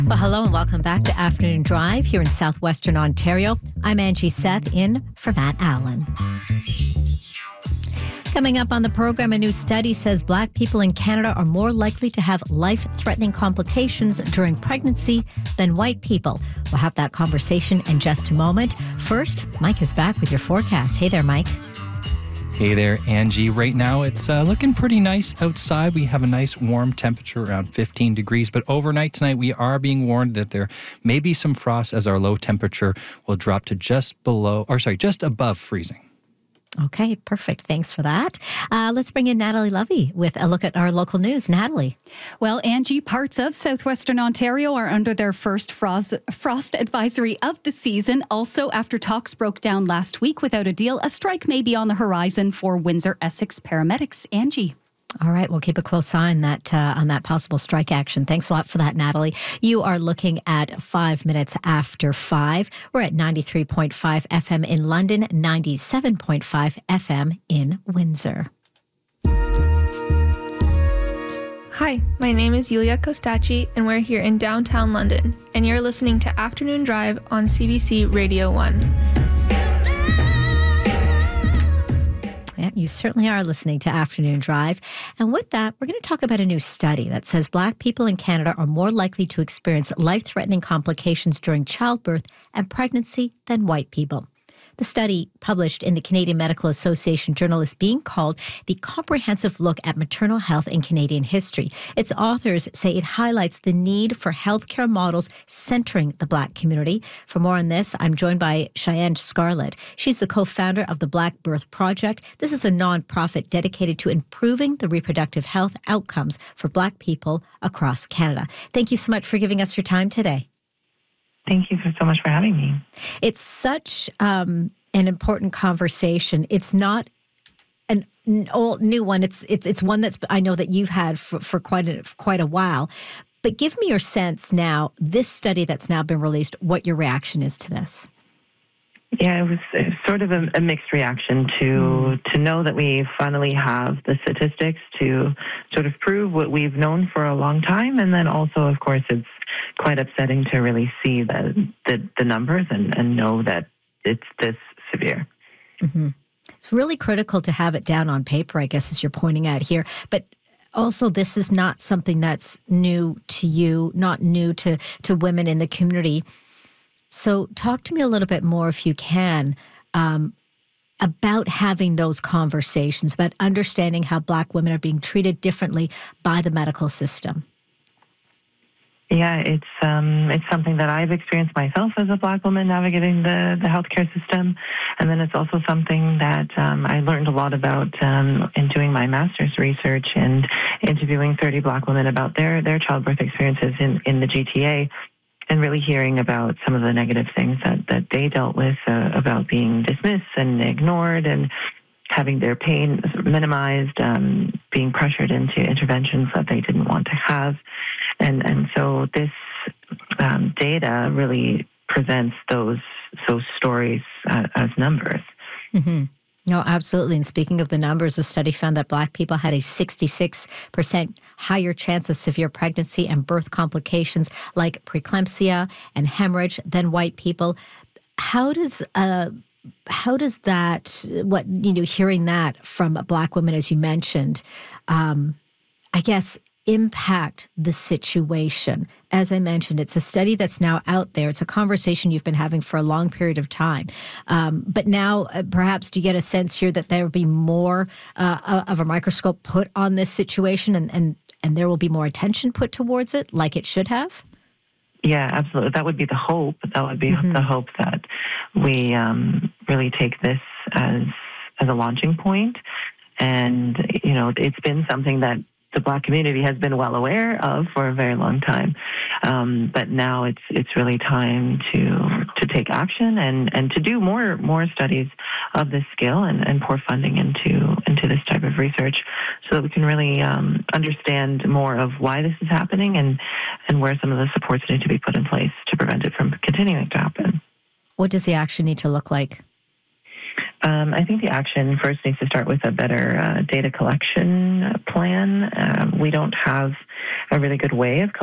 Well, hello and welcome back to Afternoon Drive here in southwestern Ontario. I'm Angie Seth in for Matt Allen. Coming up on the program, a new study says Black people in Canada are more likely to have life-threatening complications during pregnancy than white people. We'll have that conversation in just a moment. First, Mike is back with your forecast. Hey there, Mike. Hey there, Angie. Right now, it's looking pretty nice outside. We have a nice warm temperature around 15 degrees, but overnight tonight, we are being warned that there may be some frost as our low temperature will drop to just above freezing. Okay, perfect. Thanks for that. Let's bring in Natalie Lovey with a look at our local news. Natalie. Well, Angie, parts of southwestern Ontario are under their first frost advisory of the season. Also, after talks broke down last week without a deal, a strike may be on the horizon for Windsor-Essex paramedics. Angie. All right, we'll keep a close eye on that possible strike action. Thanks a lot for that, Natalie. You are looking at 5 minutes after 5. We're at 93.5 FM in London, 97.5 FM in Windsor. Hi, my name is Yulia Kostacci, and we're here in downtown London, and you're listening to Afternoon Drive on CBC Radio 1. Yeah, you certainly are listening to Afternoon Drive. And with that, we're going to talk about a new study that says Black people in Canada are more likely to experience life-threatening complications during childbirth and pregnancy than white people. The study, published in the Canadian Medical Association Journal, is being called the Comprehensive Look at Maternal Health in Canadian History. Its authors say it highlights the need for healthcare models centering the Black community. For more on this, I'm joined by Cheyenne Scarlett. She's the co-founder of the Black Birth Project. This is a nonprofit dedicated to improving the reproductive health outcomes for Black people across Canada. Thank you so much for giving us your time today. Thank you so much for having me. It's such an important conversation. It's not an old new one. It's one that's I know that you've had for quite a while. But give me your sense now. This study that's now been released. What your reaction is to this? Yeah, it was sort of a mixed reaction to know that we finally have the statistics to sort of prove what we've known for a long time, and then also, of course, it's quite upsetting to really see the numbers and know that it's this severe. Mm-hmm. It's really critical to have it down on paper, I guess, as you're pointing out here. But also, this is not something that's new to you, not new to women in the community. So talk to me a little bit more, if you can, about having those conversations, about understanding how Black women are being treated differently by the medical system. Yeah, it's something that I've experienced myself as a Black woman navigating the healthcare system, and then it's also something that I learned a lot about in doing my master's research and interviewing 30 Black women about their childbirth experiences in the GTA, and really hearing about some of the negative things that they dealt with, about being dismissed and ignored and having their pain minimized, being pressured into interventions that they didn't want to have. And so this data really presents those stories as numbers. Mm-hmm. No, absolutely. And speaking of the numbers, a study found that Black people had a 66% higher chance of severe pregnancy and birth complications like preeclampsia and hemorrhage than white people. How does that, hearing that from Black women, as you mentioned, I guess, impact the situation? As I mentioned, it's a study that's now out there. It's a conversation you've been having for a long period of time. But now, perhaps, do you get a sense here that there will be more of a microscope put on this situation and there will be more attention put towards it like it should have? Yeah, absolutely. That would be the hope. That would be the hope that we really take this as a launching point. And, it's been something that the Black community has been well aware of for a very long time. But now it's really time to take action and to do more studies of this scale and pour funding into this type of research so that we can really understand more of why this is happening and where some of the supports need to be put in place to prevent it from continuing to happen. What does the action need to look like? I think the action first needs to start with a better data collection plan. We don't have a really good way of